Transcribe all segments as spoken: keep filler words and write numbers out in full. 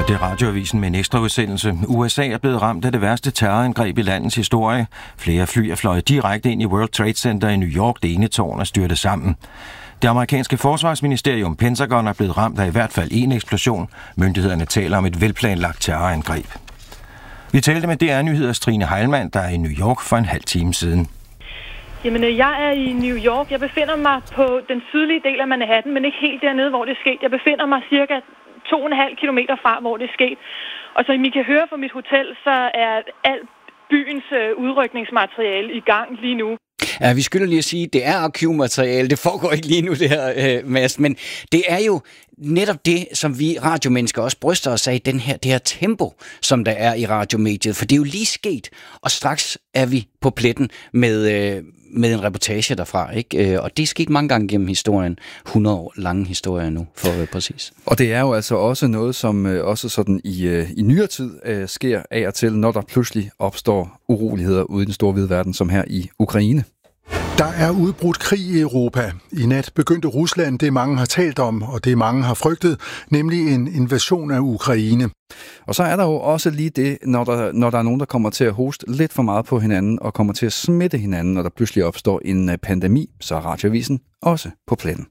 Det er Radioavisen med en ekstra udsendelse. U S A er blevet ramt af det værste terrorangreb i landets historie. Flere fly er fløjet direkte ind i World Trade Center i New York. Det ene tårn er styrtet sammen. Det amerikanske forsvarsministerium Pentagon er blevet ramt af i hvert fald en eksplosion. Myndighederne taler om et velplanlagt terrorangreb. Vi talte med D R-nyheders Trine Heilmann, der er i New York for en halv time siden. Jamen, jeg er i New York. Jeg befinder mig på den sydlige del af Manhattan, men ikke helt dernede, hvor det er sket. Jeg befinder mig cirka to og en halv kilometer fra, hvor det er sket. Og som I kan høre fra mit hotel, så er alt byens udrykningsmateriale i gang lige nu. Ja, vi skylder lige at sige, at det er arkivmateriale. Det foregår ikke lige nu, det her, øh, Mads. Men det er jo netop det, som vi radiomennesker også bryster os af, den her, det her tempo, som der er i radiomediet. For det er jo lige sket, og straks er vi på pletten med, øh, med en reportage derfra. Ikke? Og det er sket mange gange gennem historien. hundrede år lange historier nu, for at være præcis. Og det er jo altså også noget, som øh, også sådan i, øh, i nyere tid øh, sker af og til, når der pludselig opstår uroligheder ude i den store hvide verden, som her i Ukraine. Der er udbrudt krig i Europa. I nat begyndte Rusland det, mange har talt om, og det mange har frygtet, nemlig en invasion af Ukraine. Og så er der jo også lige det, når der, når der er nogen, der kommer til at hoste lidt for meget på hinanden, og kommer til at smitte hinanden, når der pludselig opstår en pandemi, så er Radioavisen også på pletten.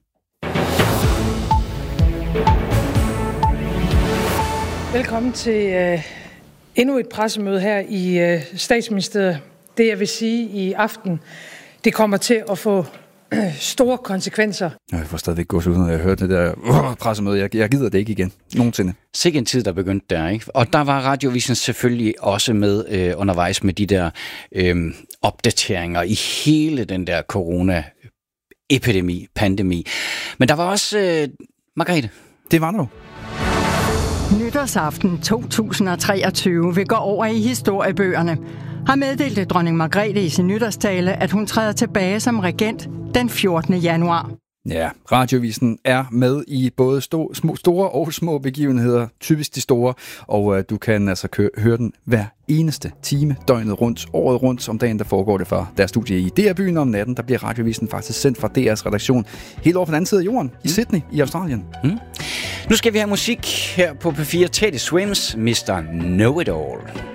Velkommen til øh, endnu et pressemøde her i øh, Statsministeriet. Det jeg vil sige i aften, det kommer til at få øh, store konsekvenser. Jeg får stadigvæk gås ud, når jeg hørte det der uh, pressemøde. Jeg, jeg gider det ikke igen. Nogensinde. Sikke en tid, der begyndte der, ikke? Og der var Radioavisen selvfølgelig også med øh, undervejs med de der øh, opdateringer i hele den der corona-epidemi, pandemi. Men der var også øh, Margrethe. Det var der jo. Nytårsaften to tusind og treogtyve vil gå over i historiebøgerne, har meddelt dronning Margrethe i sin nytårstale, at hun træder tilbage som regent den fjortende januar. Ja, Radioavisen er med i både sto- små, store og små begivenheder, typisk de store, og uh, du kan altså kø- høre den hver eneste time, døgnet rundt, året rundt, om dagen, der foregår det fra deres studie i D R-byen. Om natten, der bliver Radioavisen faktisk sendt fra D R's redaktion helt over på den anden side af jorden, i Sydney i Australien. Mm. Nu skal vi have musik her på P fire. Teddy Swims, mister Know It All.